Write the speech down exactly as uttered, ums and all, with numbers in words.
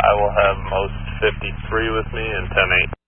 I will have most fifty-three with me and ten eight.